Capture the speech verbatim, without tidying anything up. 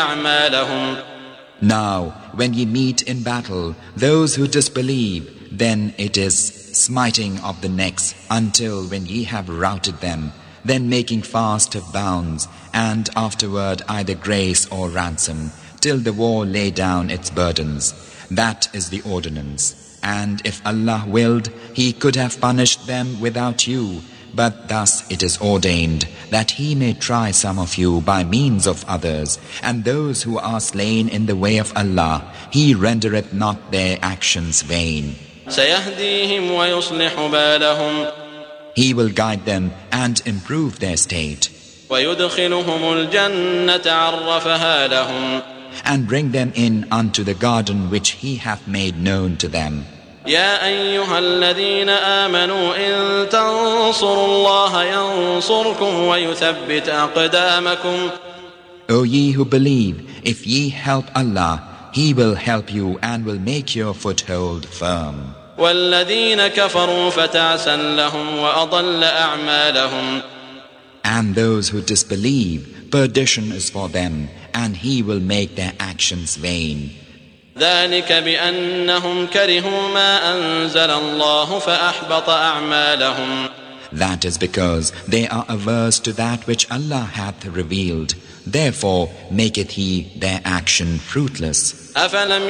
أعمالهم. Now, when ye meet in battle those who disbelieve, then it is smiting of the necks until when ye have routed them, then making fast of bounds, and afterward either grace or ransom, till the war lay down its burdens. That is the ordinance. And if Allah willed, He could have punished them without you. But thus it is ordained that He may try some of you by means of others, and those who are slain in the way of Allah, He rendereth not their actions vain. سيهديهم ويصلح بالهم. He will guide them and improve their state. ويدخلهم الجنة عرفها لهم. And bring them in unto the garden which He hath made known to them. يا أيها الذين آمنوا إن تنصروا الله ينصركم ويثبت أقدامكم. O ye who believe, if ye help Allah, He will help you and will make your foothold firm. والذين كفروا فتعسا لهم وأضل أعمالهم. And those who disbelieve, perdition is for them, and He will make their actions vain. ذلك بأنهم كرهوا ما أنزل الله فأحبط أعمالهم. That is because they are averse to that which Allah hath revealed. Therefore maketh He their action fruitless. أفلم